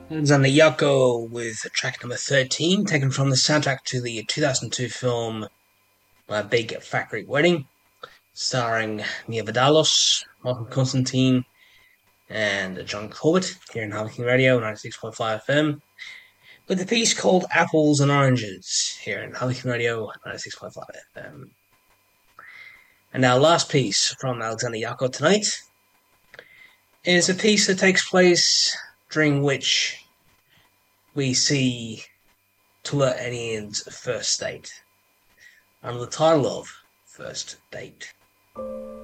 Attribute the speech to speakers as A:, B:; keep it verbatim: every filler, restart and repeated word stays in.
A: Alexander Yako with track number thirteen, taken from the soundtrack to the two thousand two film My Big Fat Greek Wedding, starring Mia Vardalos, Martin Constantine, and John Corbett, here in Harlequin Radio, ninety-six point five F M, with a piece called Apples and Oranges, here in Harlequin Radio, ninety-six point five F M. And our last piece from Alexander Yako tonight is a piece that takes place during which we see Tula and Ian's first date, under the title of First Date.